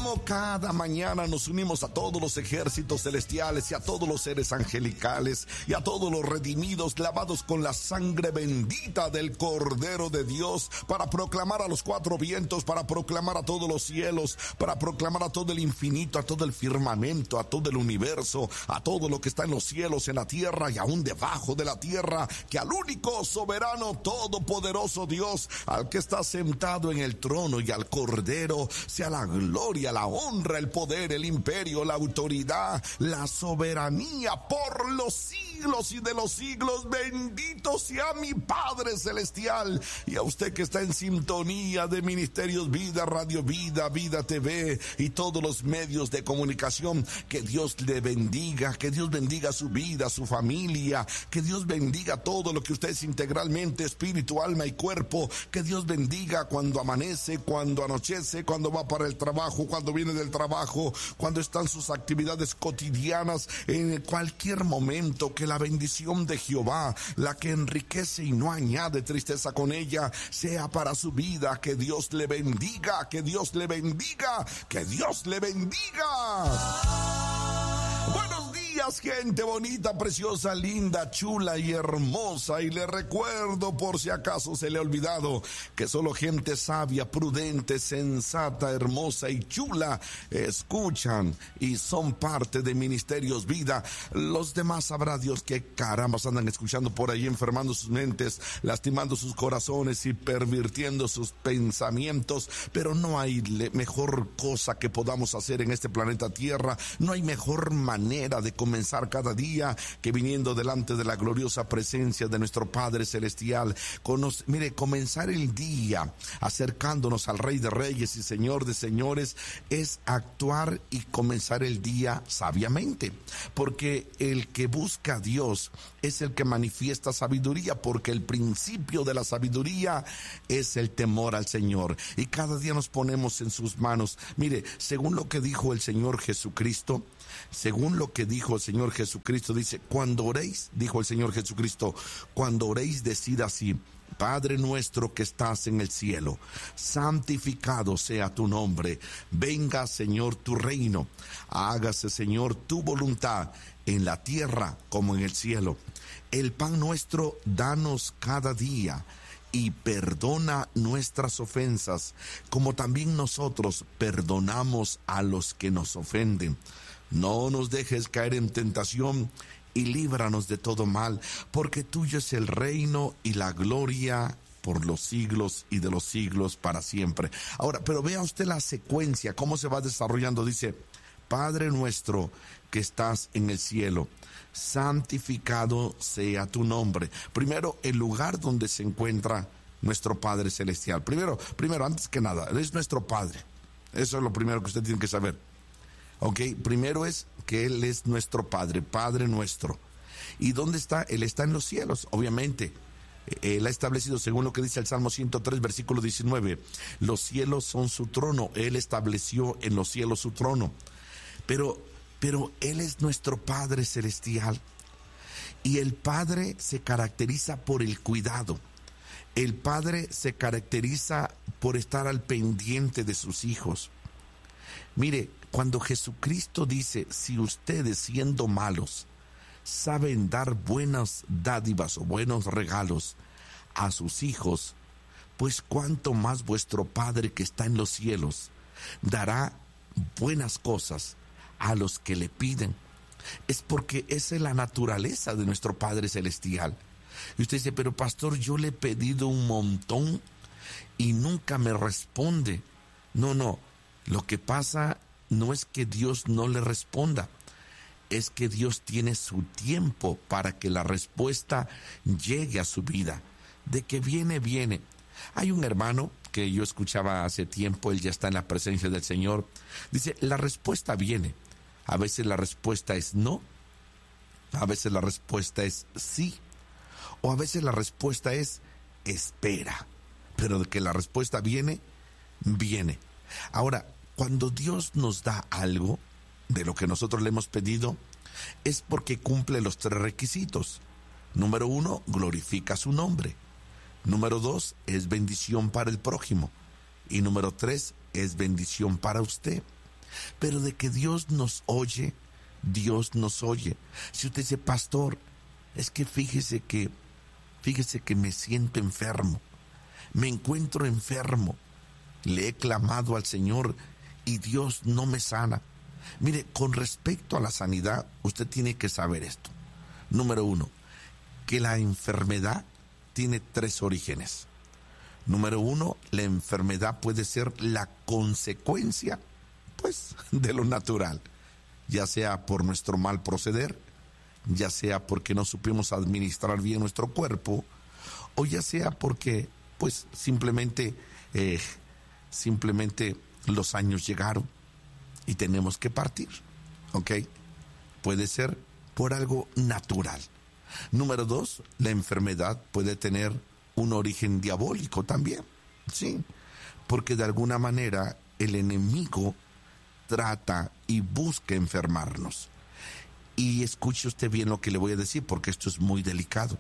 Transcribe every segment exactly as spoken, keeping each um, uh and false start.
como cada mañana nos unimos a todos los ejércitos celestiales y a todos los seres angelicales y a todos los redimidos lavados con la sangre bendita del Cordero de Dios para proclamar a los cuatro vientos, para proclamar a todos los cielos, para proclamar a todo el infinito, a todo el firmamento, a todo el universo, a todo lo que está en los cielos, en la tierra y aún debajo de la tierra, que al único soberano, todopoderoso Dios, al que está sentado en el trono y al Cordero, sea la gloria, la honra, el poder, el imperio, la autoridad, la soberanía por los siglos y de los siglos. Bendito sea mi Padre Celestial. Y a usted que está en sintonía de Ministerios Vida, Radio Vida, Vida T V y todos los medios de comunicación, que Dios le bendiga, que Dios bendiga su vida, su familia, que Dios bendiga todo lo que usted es integralmente, espíritu, alma y cuerpo, que Dios bendiga cuando amanece, cuando anochece, cuando va para el trabajo, cuando viene del trabajo, cuando están sus actividades cotidianas, en cualquier momento, que la bendición de Jehová, la que enriquece y no añade tristeza con ella, sea para su vida. Que Dios le bendiga, que Dios le bendiga, que Dios le bendiga. Buenos días, gente bonita, preciosa, linda, chula y hermosa. Y le recuerdo, por si acaso se le ha olvidado, que solo gente sabia, prudente, sensata, hermosa y chula escuchan y son parte de Ministerios Vida. Los demás sabrá Dios qué carambas andan escuchando por ahí, enfermando sus mentes, lastimando sus corazones y pervirtiendo sus pensamientos. Pero no hay mejor cosa que podamos hacer en este planeta Tierra. No hay mejor manera de comenzar cada día que viniendo delante de la gloriosa presencia de nuestro Padre Celestial. Conoce, mire, comenzar el día acercándonos al Rey de Reyes y Señor de Señores es actuar y comenzar el día sabiamente, porque el que busca a Dios es el que manifiesta sabiduría, porque el principio de la sabiduría es el temor al Señor, y cada día nos ponemos en sus manos. Mire, según lo que dijo el Señor Jesucristo, según lo que dijo el Señor Jesucristo, dice, cuando oréis, dijo el Señor Jesucristo, cuando oréis, decid así: Padre nuestro que estás en el cielo, santificado sea tu nombre, venga, Señor, tu reino, hágase, Señor, tu voluntad en la tierra como en el cielo. El pan nuestro danos cada día, y perdona nuestras ofensas, como también nosotros perdonamos a los que nos ofenden. No nos dejes caer en tentación, y líbranos de todo mal, porque tuyo es el reino y la gloria por los siglos y de los siglos para siempre. Ahora, pero vea usted la secuencia, cómo se va desarrollando. Dice, Padre nuestro que estás en el cielo, santificado sea tu nombre. Primero, el lugar donde se encuentra nuestro Padre Celestial. Primero, primero, antes que nada, es nuestro Padre. Eso es lo primero que usted tiene que saber. Ok, primero es que Él es nuestro Padre, Padre nuestro. ¿Y dónde está? Él está en los cielos, obviamente. Él ha establecido, según lo que dice el Salmo ciento tres, versículo diecinueve, los cielos son su trono. Él estableció en los cielos su trono. Pero, pero Él es nuestro Padre Celestial. Y el Padre se caracteriza por el cuidado. El Padre se caracteriza por estar al pendiente de sus hijos. Mire, cuando Jesucristo dice, si ustedes siendo malos saben dar buenas dádivas o buenos regalos a sus hijos, pues cuánto más vuestro Padre que está en los cielos dará buenas cosas a los que le piden. Es porque esa es la naturaleza de nuestro Padre Celestial. Y usted dice, pero pastor, yo le he pedido un montón y nunca me responde. No, no, lo que pasa no es que Dios no le responda, es que Dios tiene su tiempo para que la respuesta llegue a su vida. De que viene, viene. Hay un hermano que yo escuchaba hace tiempo, él ya está en la presencia del Señor. Dice, la respuesta viene. A veces la respuesta es no, a veces la respuesta es sí, o a veces la respuesta es espera. Pero de que la respuesta viene, viene. Ahora, cuando Dios nos da algo de lo que nosotros le hemos pedido, es porque cumple los tres requisitos. Número uno, glorifica su nombre. Número dos, es bendición para el prójimo. Y número tres, es bendición para usted. Pero de que Dios nos oye, Dios nos oye. Si usted dice, pastor, es que fíjese que, fíjese que me siento enfermo, me encuentro enfermo, le he clamado al Señor y Dios no me sana. Mire, con respecto a la sanidad, usted tiene que saber esto. Número uno, que la enfermedad tiene tres orígenes. Número uno, la enfermedad puede ser la consecuencia, pues, de lo natural, ya sea por nuestro mal proceder, ya sea porque no supimos administrar bien nuestro cuerpo, o ya sea porque, pues, simplemente, eh, simplemente los años llegaron y tenemos que partir, ¿ok? Puede ser por algo natural. Número dos, la enfermedad puede tener un origen diabólico también, sí, porque de alguna manera el enemigo trata y busca enfermarnos. Y escuche usted bien lo que le voy a decir, porque esto es muy delicado.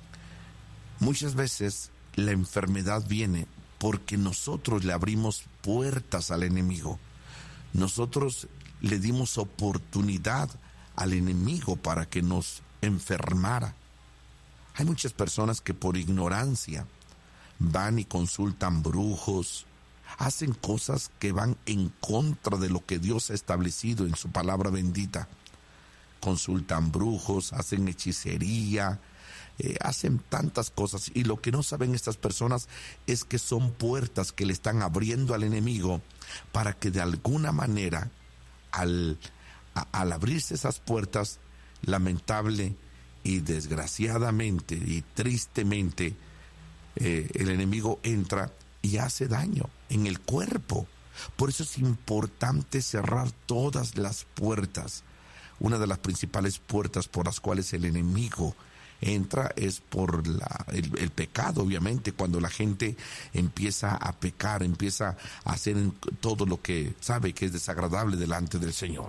Muchas veces la enfermedad viene porque nosotros le abrimos puertas al enemigo. Nosotros le dimos oportunidad al enemigo para que nos enfermara. Hay muchas personas que por ignorancia van y consultan brujos, hacen cosas que van en contra de lo que Dios ha establecido en su palabra bendita. Consultan brujos, hacen hechicería, eh, hacen tantas cosas, y lo que no saben estas personas es que son puertas que le están abriendo al enemigo para que de alguna manera, al, a, al abrirse esas puertas, lamentable y desgraciadamente y tristemente, eh, el enemigo entra y hace daño en el cuerpo. Por eso es importante cerrar todas las puertas. Una de las principales puertas por las cuales el enemigo entra es por la, el, el pecado, obviamente. Cuando la gente empieza a pecar, empieza a hacer todo lo que sabe que es desagradable delante del Señor.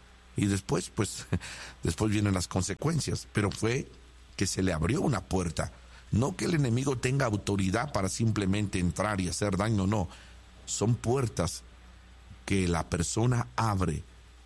Y después, pues, después vienen las consecuencias. Pero fue que se le abrió una puerta. No que el enemigo tenga autoridad para simplemente entrar y hacer daño, no. Son puertas que la persona abre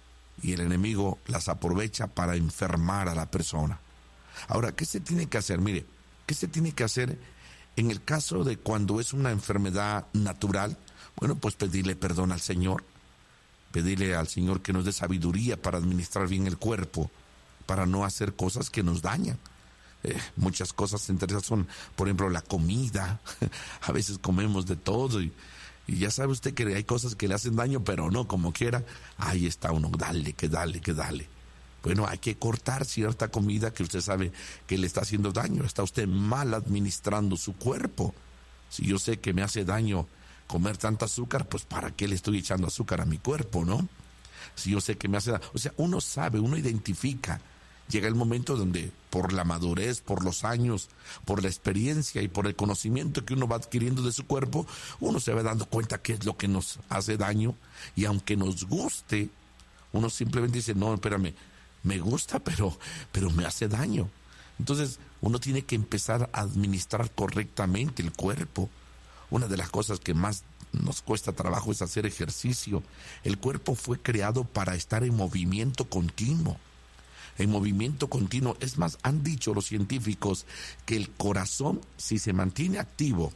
y el enemigo las aprovecha para enfermar a la persona. Ahora, ¿qué se tiene que hacer? Mire, ¿qué se tiene que hacer en el caso de cuando es una enfermedad natural? Bueno, pues pedirle perdón al Señor, pedirle al Señor que nos dé sabiduría para administrar bien el cuerpo, para no hacer cosas que nos dañan. Eh, muchas cosas entre esas son, por ejemplo, la comida. A veces comemos de todo y, y ya sabe usted que hay cosas que le hacen daño, pero no, como quiera, ahí está uno, dale, que dale, que dale. Bueno, hay que cortar cierta comida que usted sabe que le está haciendo daño. Está usted mal administrando su cuerpo. Si yo sé que me hace daño comer tanta azúcar, pues ¿para qué le estoy echando azúcar a mi cuerpo, no? Si yo sé que me hace daño, o sea, uno sabe, uno identifica. Llega el momento donde por la madurez, por los años, por la experiencia y por el conocimiento que uno va adquiriendo de su cuerpo, uno se va dando cuenta qué es lo que nos hace daño, y aunque nos guste, uno simplemente dice, no, espérame, me gusta, pero, pero me hace daño. Entonces, uno tiene que empezar a administrar correctamente el cuerpo. Una de las cosas que más nos cuesta trabajo es hacer ejercicio. El cuerpo fue creado para estar en movimiento continuo. En movimiento continuo. Es más, han dicho los científicos que el corazón, si se mantiene activo,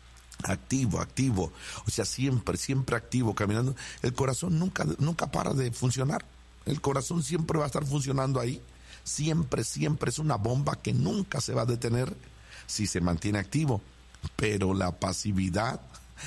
activo, activo, o sea, siempre, siempre activo, caminando, el corazón nunca, nunca para de funcionar. El corazón siempre va a estar funcionando ahí. Siempre, siempre es una bomba que nunca se va a detener si se mantiene activo. Pero la pasividad,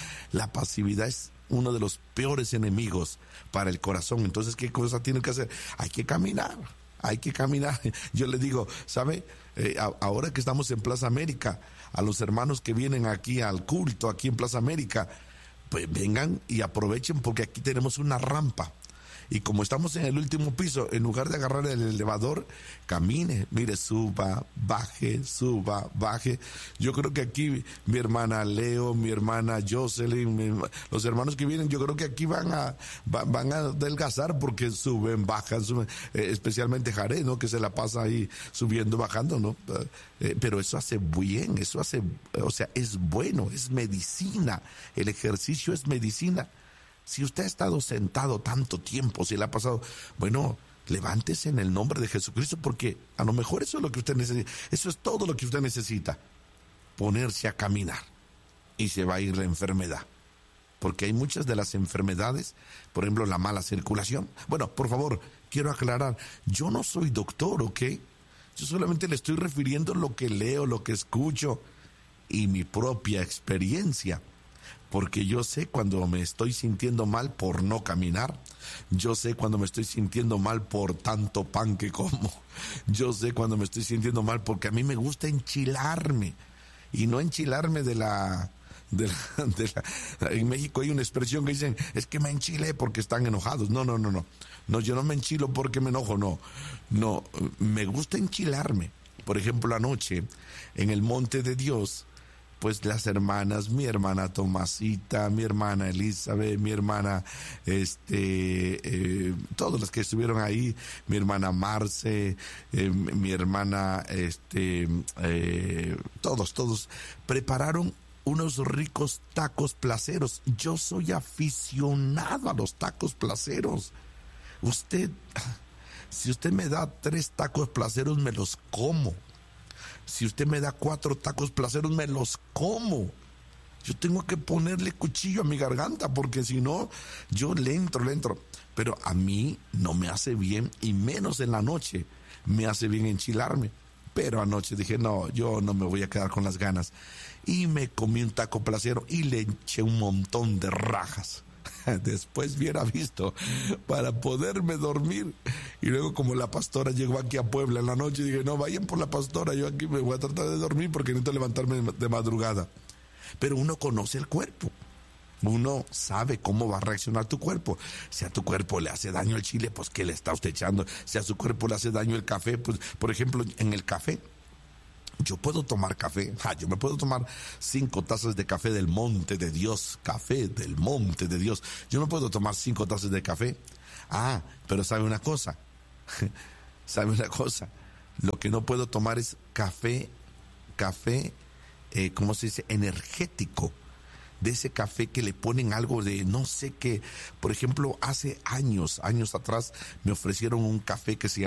la pasividad es uno de los peores enemigos para el corazón. Entonces, ¿qué cosa tiene que hacer? Hay que caminar, hay que caminar. Yo le digo, ¿sabe? Eh, a, ahora que estamos en Plaza América, a los hermanos que vienen aquí al culto, aquí en Plaza América, pues vengan y aprovechen, porque aquí tenemos una rampa. Y como estamos en el último piso, en lugar de agarrar el elevador, camine, mire, suba, baje, suba, baje. Yo creo que aquí mi hermana Leo, mi hermana Jocelyn, mi, los hermanos que vienen, yo creo que aquí van a van, van a adelgazar porque suben, bajan, suben, eh, especialmente Jared, ¿no? Que se la pasa ahí subiendo, bajando, ¿no? Eh, pero eso hace bien, eso hace, o sea, es bueno, es medicina. El ejercicio es medicina. Si usted ha estado sentado tanto tiempo, si le ha pasado, bueno, levántese en el nombre de Jesucristo, porque a lo mejor eso es lo que usted necesita, eso es todo lo que usted necesita, ponerse a caminar y se va a ir la enfermedad. Porque hay muchas de las enfermedades, por ejemplo, la mala circulación. Bueno, por favor, quiero aclarar, yo no soy doctor, ¿ok? Yo solamente le estoy refiriendo lo que leo, lo que escucho y mi propia experiencia. Porque yo sé cuando me estoy sintiendo mal por no caminar. Yo sé cuando me estoy sintiendo mal por tanto pan que como. Yo sé cuando me estoy sintiendo mal porque a mí me gusta enchilarme. Y no enchilarme de la... De la, de la, en México hay una expresión que dicen, es que me enchilé porque están enojados. No, no, no, no. No, yo no me enchilo porque me enojo, no. No, me gusta enchilarme. Por ejemplo, anoche, en el Monte de Dios, pues las hermanas, mi hermana Tomasita, mi hermana Elizabeth, mi hermana, este, eh, todos los que estuvieron ahí, mi hermana Marce, eh, mi hermana, este, eh, todos, todos, prepararon unos ricos tacos placeros. Yo soy aficionado a los tacos placeros. Usted, si usted me da tres tacos placeros, me los como. Si usted me da cuatro tacos placeros, me los como. Yo tengo que ponerle cuchillo a mi garganta, porque si no, yo le entro, le entro. Pero a mí no me hace bien, y menos en la noche, me hace bien enchilarme. Pero anoche dije, no, yo no me voy a quedar con las ganas. Y me comí un taco placero y le eché un montón de rajas. Después hubiera visto para poderme dormir. Y luego, como la pastora llegó aquí a Puebla en la noche, dije, no, vayan por la pastora, yo aquí me voy a tratar de dormir porque necesito levantarme de madrugada. Pero uno conoce el cuerpo. Uno sabe cómo va a reaccionar tu cuerpo. Si a tu cuerpo le hace daño el chile, pues ¿qué le está usted echando? Si a su cuerpo le hace daño el café, pues, por ejemplo, en el café, yo puedo tomar café, ah, yo me puedo tomar cinco tazas de café del Monte de Dios, café del Monte de Dios. Yo no puedo tomar cinco tazas de café. Ah, pero ¿sabe una cosa? ¿Sabe una cosa? Lo que no puedo tomar es café, café, eh, ¿cómo se dice? Energético. De ese café que le ponen algo de no sé qué. Por ejemplo, hace años, años atrás me ofrecieron un café que se llama